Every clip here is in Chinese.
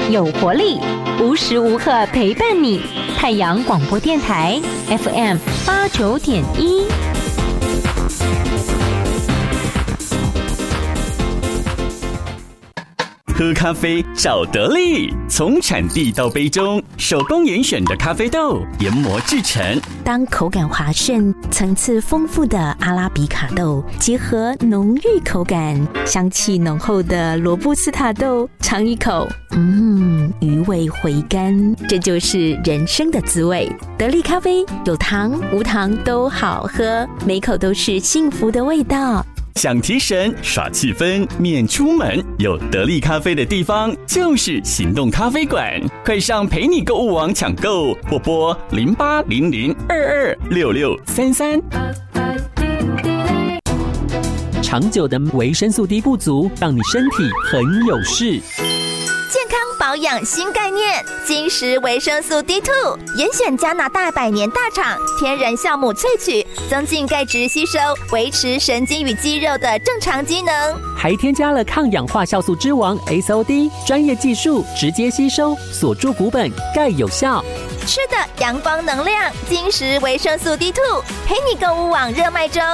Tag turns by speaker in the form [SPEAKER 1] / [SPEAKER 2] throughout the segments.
[SPEAKER 1] 有活力，无时无刻陪伴你。太阳广播电台 FM89.1。
[SPEAKER 2] 喝咖啡找得力，从产地到杯中，手工严选的咖啡豆研磨制成。
[SPEAKER 1] 当口感滑顺、层次丰富的阿拉比卡豆结合浓郁口感、香气浓厚的罗布斯塔豆，尝一口，余味回甘，这就是人生的滋味。得力咖啡有糖无糖都好喝，每口都是幸福的味道。
[SPEAKER 2] 想提神耍气氛免出门，有得力咖啡的地方就是行动咖啡馆。快上陪你购物网抢购，或拨0800226633。
[SPEAKER 3] 长久的维生素 D 不足，让你身体很有事。
[SPEAKER 4] 健康保养新概念，金石维生素 D2， 严选加拿大百年大厂天然酵母萃取，增进钙质吸收，维持神经与肌肉的正常机能，
[SPEAKER 3] 还添加了抗氧化酵素之王 SOD， 专业技术直接吸收，锁住骨本，钙有效。
[SPEAKER 4] 吃的阳光能量，金石维生素 D2， 陪你购物网热卖中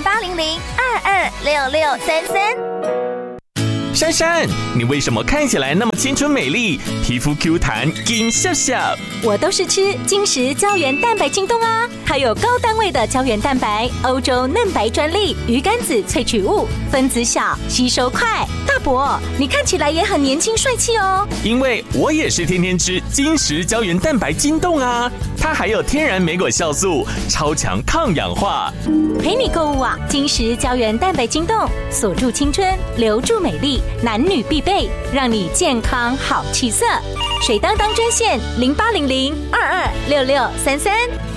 [SPEAKER 4] ，0800226633。
[SPEAKER 5] 珊珊，你为什么看起来那么青春美丽，皮肤 Q 弹金笑笑？
[SPEAKER 1] 我都是吃金石胶原蛋白晶冻啊，它有高单位的胶原蛋白，欧洲嫩白专利，鱼肝子萃取物，分子小，吸收快。大伯，你看起来也很年轻帅气哦。
[SPEAKER 5] 因为我也是天天吃金石胶原蛋白晶冻啊，它还有天然莓果酵素，超强抗氧化。
[SPEAKER 1] 陪你购物网，金石胶原蛋白晶冻，锁住青春，留住美丽。男女必备，让你健康好气色。水当当专线0800226633。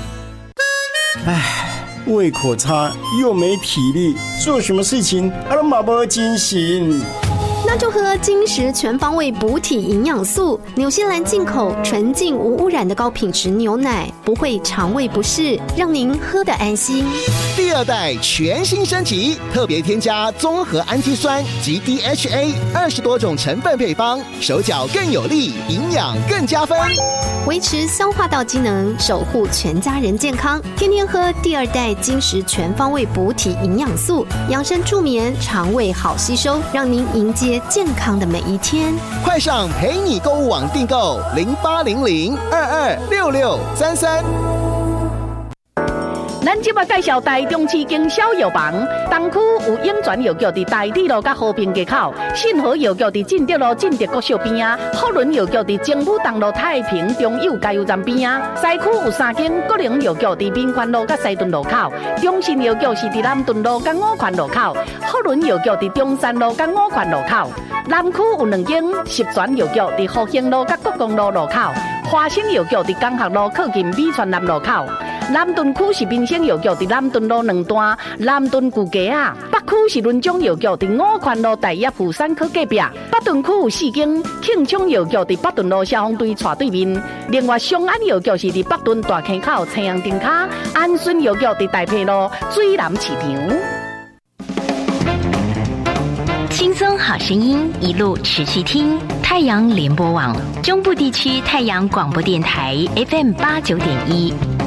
[SPEAKER 6] 胃口差又没体力，做什么事情都没精神。
[SPEAKER 7] 那就喝金石全方位补体营养素，纽西兰进口纯净无污染的高品质牛奶，不会肠胃不适，让您喝得安心。
[SPEAKER 8] 第二代全新升级，特别添加综合氨基酸及 DHA 20多种成分配方，手脚更有力，营养更加分，
[SPEAKER 7] 维持消化道机能，守护全家人健康。天天喝第二代金石全方位补体营养素，养生助眠，肠胃好吸收，让您迎接健康的每一天。
[SPEAKER 8] 快上陪你购物网订购0800226633。
[SPEAKER 9] 咱即马介绍台中市经销药房，东区有永泉药局伫大地路甲和平街口，信和药局伫进德路进德国小边啊，福伦药局伫政府东路太平中友加油站边啊，西区有3间国营药局伫民权路甲西屯路口，中信药局是伫南屯路甲五权路口，福伦药局伫中山路甲五权路口，南区有2间十全药局伫福兴路甲国公路路口，华新药局伫江学路靠近美泉南路口。南屯区是民生药局伫南屯路2段南屯旧街啊，北区是伦中药局伫五权路大业富山科隔壁，北屯区有4间庆昌药局伫北屯路消防队斜对面，另外松安药局是伫北屯大坑口青阳灯卡，安顺药局伫大坪路水南市场。
[SPEAKER 1] 轻松好声音，一路持续听太阳联播网中部地区太阳广播电台 FM89.1。